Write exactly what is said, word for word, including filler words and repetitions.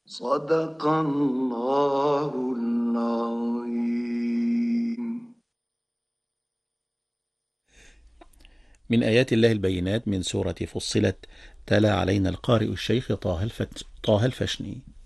صدق الله العظيم. من آيات الله البينات من سورة فصلت. تلا علينا القارئ الشيخ طه الفت- طه الفشني.